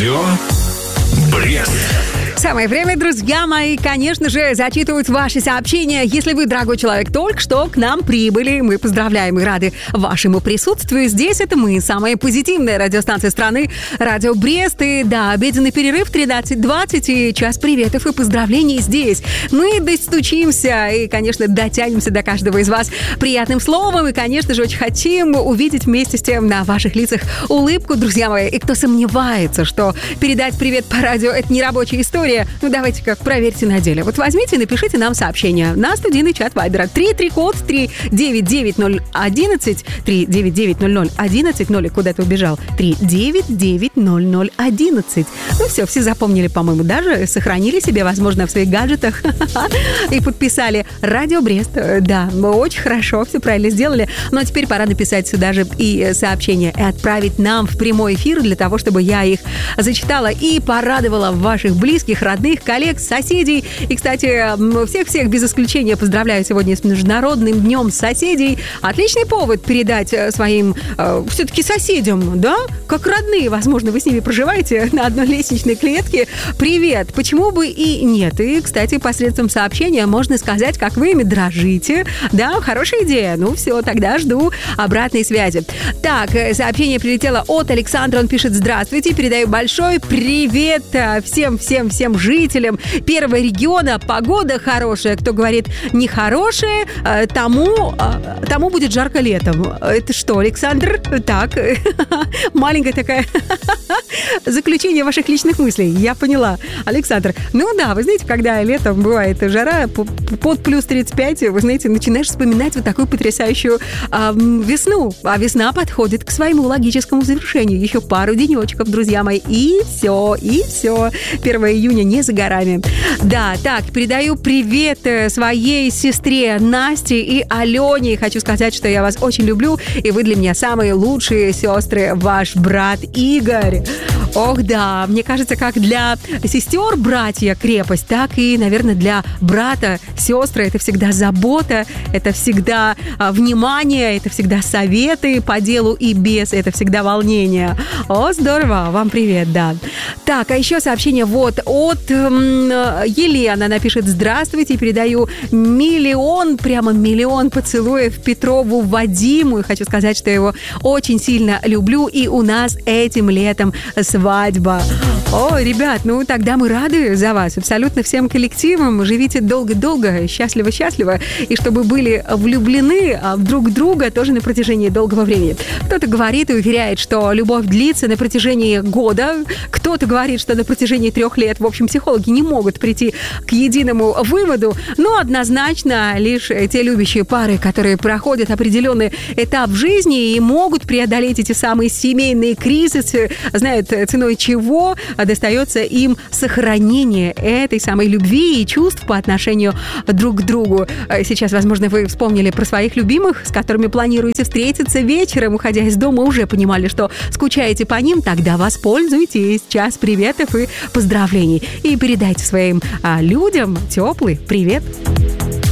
Радио Брест. Самое время, друзья мои, конечно же, зачитывать ваши сообщения. Если вы, дорогой человек, только что к нам прибыли, мы поздравляем и рады вашему присутствию. Здесь это мы, самая позитивная радиостанция страны, Радио Брест. И да, обеденный перерыв 13:20 и час приветов и поздравлений здесь. Мы достучимся и, конечно, дотянемся до каждого из вас приятным словом. И, конечно же, очень хотим увидеть вместе с тем на ваших лицах улыбку, друзья мои. И кто сомневается, что передать привет по радио – это не рабочая история, ну, давайте-ка проверьте на деле. Вот возьмите и напишите нам сообщение на студийный чат Вайбера 33-код 399-011, 399-0011, нолик куда-то убежал, 399-0011. Ну все запомнили, по-моему, даже сохранили себе, возможно, в своих гаджетах и подписали «Радио Брест». Да, мы очень хорошо, все правильно сделали. Ну, а теперь пора написать сюда же и сообщения, и отправить нам в прямой эфир для того, чтобы я их зачитала и порадовала ваших близких, родных, коллег, соседей. И, кстати, всех без исключения поздравляю сегодня с Международным днем соседей. Отличный повод передать своим все-таки соседям, да, как родные, возможно, вы с ними проживаете на одной лестничной клетке. Привет! Почему бы и нет? И, кстати, посредством сообщения можно сказать, как вы ими дрожите. Да, хорошая идея. Ну, все, тогда жду обратной связи. Так, сообщение прилетело от Александра. Он пишет: здравствуйте, передаю большой привет всем жителям первого региона. Погода хорошая. Кто говорит нехорошая, тому будет жарко летом. Это что, Александр? Так, маленькая такая заключение ваших личных мыслей. Я поняла, Александр. Ну да, вы знаете, когда летом бывает жара под плюс 35, вы знаете, начинаешь вспоминать вот такую потрясающую весну. А весна подходит к своему логическому завершению. Еще пару денечков, друзья мои, и все. 1 июня не за горами. Да, так, передаю привет своей сестре Насте и Алене. Хочу сказать, что я вас очень люблю, и вы для меня самые лучшие сестры. Ваш брат Игорь. Ох, да, мне кажется, как для сестер братья крепость, так и, наверное, для брата сестры это всегда забота, это всегда внимание, это всегда советы по делу и без, это всегда волнение. О, здорово, вам привет, да. Так, а еще сообщение вот от Елены. Она пишет: здравствуйте, передаю миллион поцелуев Петрову Вадиму. И хочу сказать, что его очень сильно люблю, и у нас этим летом свадьба. О, ребят, ну тогда мы рады за вас, абсолютно всем коллективам. Живите долго-долго, счастливо-счастливо, и чтобы были влюблены друг в друга тоже на протяжении долгого времени. Кто-то говорит и уверяет, что любовь длится на протяжении года, кто-то говорит, что на протяжении 3 лет. В общем, психологи не могут прийти к единому выводу, но однозначно лишь те любящие пары, которые проходят определенный этап в жизни и могут преодолеть эти самые семейные кризисы, знают, ценой чего достается им сохранение этой самой любви и чувств по отношению друг к другу. Сейчас, возможно, вы вспомнили про своих любимых, с которыми планируете встретиться вечером, уходя из дома, уже понимали, что скучаете по ним, тогда воспользуйтесь. Час приветов и поздравлений. И передайте своим людям теплый привет.